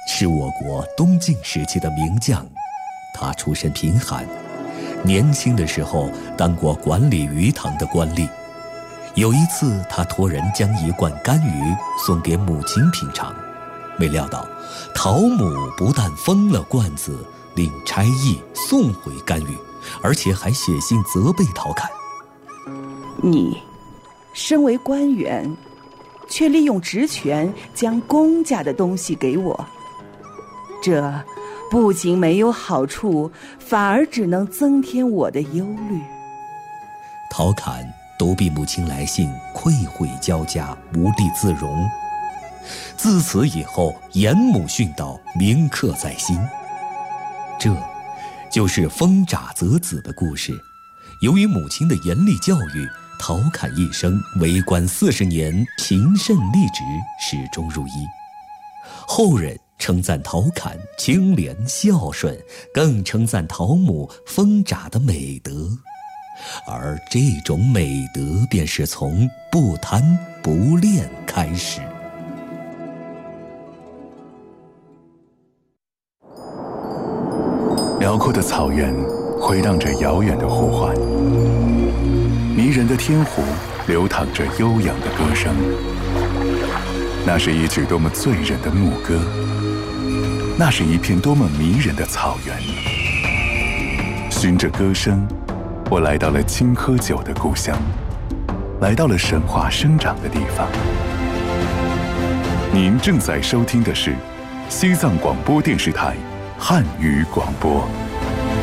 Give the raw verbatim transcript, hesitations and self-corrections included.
是我国东晋时期的名将。他出身贫寒，年轻的时候当过管理鱼塘的官吏。有一次，他托人将一罐干鱼送给母亲品尝，没料到陶母不但封了罐子，令差役送回干鱼，而且还写信责备陶侃。 你身为官员，却利用职权将公家的东西给我，这不仅没有好处，反而只能增添我的忧虑。 陶侃躲避母亲来信，愧悔交加，无地自容。自此以后，严母训导铭刻在心。这就是封札择子的故事。由于母亲的严厉教育，陶侃一生为官四十年，勤慎立直，始终如一。后人称赞陶侃清廉孝顺，更称赞陶母封札的美德。而这种美德便是从不贪不恋开始。 辽阔的草原回荡着遥远的呼唤，迷人的天湖流淌着悠扬的歌声。那是一曲多么醉人的牧歌，那是一片多么迷人的草原。循着歌声，我来到了青稞酒的故乡，来到了神话生长的地方。您正在收听的是西藏广播电视台汉语广播。